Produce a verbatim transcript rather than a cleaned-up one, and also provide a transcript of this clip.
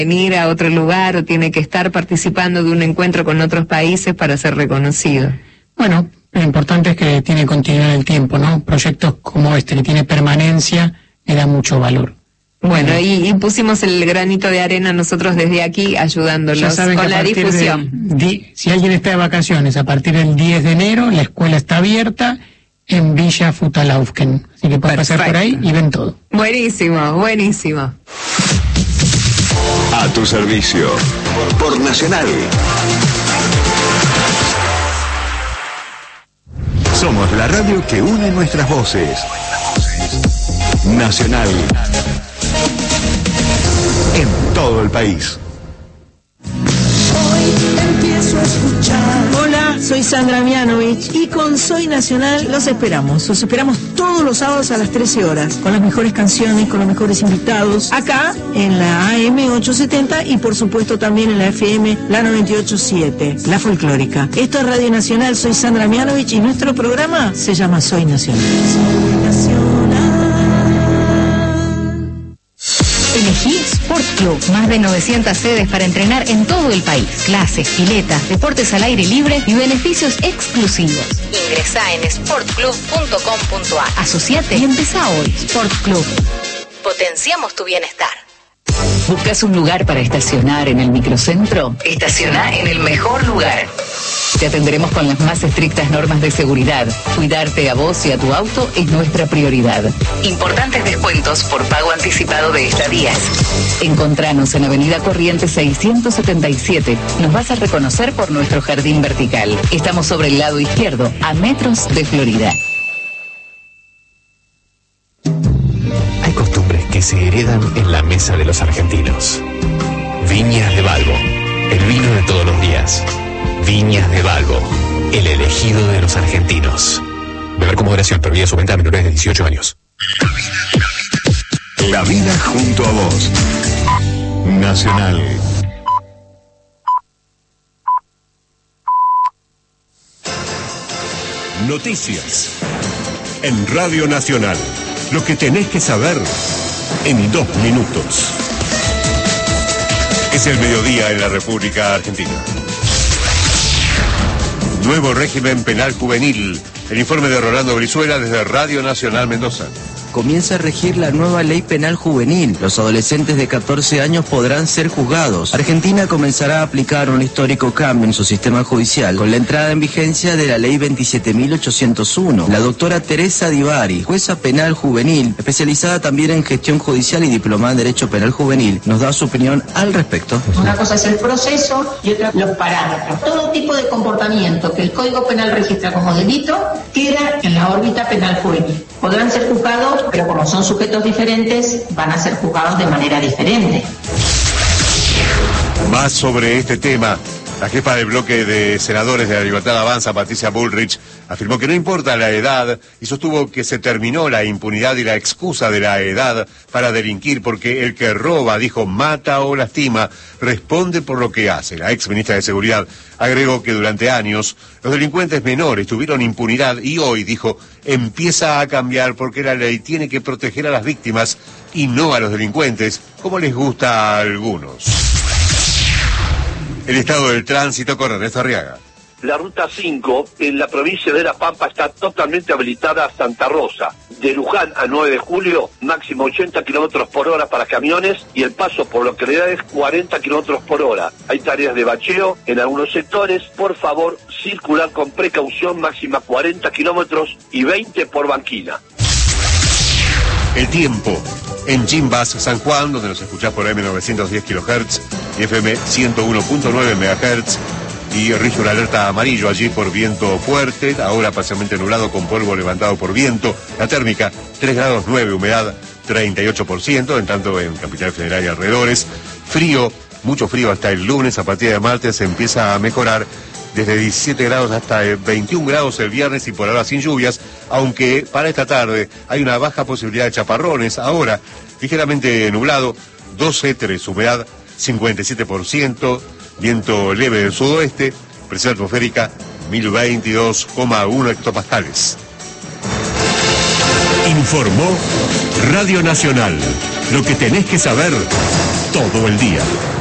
venir a otro lugar o tiene que estar participando de un encuentro con otros países para ser reconocido? Bueno, lo importante es que tiene continuidad en el tiempo, ¿no? Proyectos como este, que tiene permanencia, le da mucho valor. Bueno, y, y pusimos el granito de arena nosotros desde aquí, ayudándolos con la difusión. De, si alguien está de vacaciones, a partir del diez de enero, la escuela está abierta en Villa Futalaufken. Así que pueden pasar por ahí y ven todo. Buenísimo, buenísimo. A tu servicio, por Nacional. Somos la radio que une nuestras voces. Nacional. En todo el país. Hoy empiezo a escuchar. Hola, soy Sandra Mianovich y con Soy Nacional los esperamos. Los esperamos todos los sábados a las trece horas, con las mejores canciones, con los mejores invitados, acá en la A M ochocientos setenta y por supuesto también en la F M, la noventa y ocho punto siete, la folclórica. Esto es Radio Nacional, soy Sandra Mianovich y nuestro programa se llama Soy Nacional. Soy Nacional. Elegí Sport Club, más de novecientas sedes para entrenar en todo el país. Clases, piletas, deportes al aire libre y beneficios exclusivos. Ingresá en sport club punto com punto a r. Asociate y empezá hoy. Sport Club. Potenciamos tu bienestar. ¿Buscas un lugar para estacionar en el microcentro? Estaciona en el mejor lugar. Te atenderemos con las más estrictas normas de seguridad. Cuidarte a vos y a tu auto es nuestra prioridad. Importantes descuentos por pago anticipado de estadías. Encontranos en Avenida Corrientes seiscientos setenta y siete. Nos vas a reconocer por nuestro jardín vertical. Estamos sobre el lado izquierdo, a metros de Florida. Hay costumbres que se heredan en la mesa de los argentinos. Viñas de Balbo, el vino de todos los días. Viñas de Balbo, el elegido de los argentinos. Beber con moderación, prohibida su venta a menores de dieciocho años. La vida junto a vos. Nacional. Noticias. En Radio Nacional. Lo que tenés que saber en dos minutos. Es el mediodía en la República Argentina. Nuevo régimen penal juvenil. El informe de Rolando Brizuela desde Radio Nacional Mendoza. Comienza a regir la nueva ley penal juvenil. Los adolescentes de catorce años podrán ser juzgados. Argentina comenzará a aplicar un histórico cambio en su sistema judicial con la entrada en vigencia de la ley veintisiete mil ochocientos uno. La doctora Teresa Divari, jueza penal juvenil, especializada también en gestión judicial y diplomada en Derecho Penal Juvenil, nos da su opinión al respecto. Una cosa es el proceso y otra los parámetros. Todo tipo de comportamiento que el Código Penal registra como delito queda en la órbita penal juvenil. Podrán ser juzgados, pero como son sujetos diferentes, van a ser juzgados de manera diferente. Más sobre este tema. La jefa del bloque de senadores de la Libertad Avanza, Patricia Bullrich, afirmó que no importa la edad y sostuvo que se terminó la impunidad y la excusa de la edad para delinquir porque el que roba, dijo, mata o lastima, responde por lo que hace. La ex ministra de Seguridad agregó que durante años los delincuentes menores tuvieron impunidad y hoy, dijo, empieza a cambiar porque la ley tiene que proteger a las víctimas y no a los delincuentes, como les gusta a algunos. El estado del tránsito con Ernesto Arriaga. La ruta cinco en la provincia de La Pampa está totalmente habilitada a Santa Rosa. De Luján a nueve de julio, máximo ochenta kilómetros por hora para camiones y el paso por localidades cuarenta kilómetros por hora. Hay tareas de bacheo en algunos sectores. Por favor, circular con precaución, máxima cuarenta kilómetros y veinte por banquina. El tiempo. En Chimbas, San Juan, donde nos escuchás por M novecientos diez kilohertz y F M ciento uno punto nueve megahertz, y rige una alerta amarillo allí por viento fuerte, ahora parcialmente nublado con polvo levantado por viento. La térmica, tres grados nueve, humedad treinta y ocho por ciento, en tanto en Capital Federal y alrededores. Frío, mucho frío hasta el lunes, a partir de martes empieza a mejorar. Desde diecisiete grados hasta veintiún grados el viernes y por ahora sin lluvias, aunque para esta tarde hay una baja posibilidad de chaparrones. Ahora, ligeramente nublado, doce, tres, humedad cincuenta y siete por ciento, viento leve del sudoeste, presión atmosférica mil veintidós coma uno hectopascales. Informó Radio Nacional. Lo que tenés que saber todo el día.